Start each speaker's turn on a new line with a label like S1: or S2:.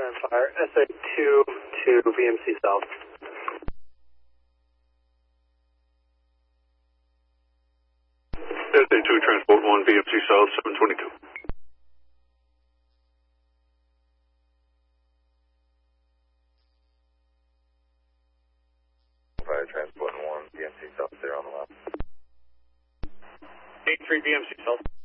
S1: and fire. SA2 to VMC South.
S2: SA2 transport 1 VMC South 722.
S3: Fire transport 1 VMC South there on the left.
S2: 83 VMC South.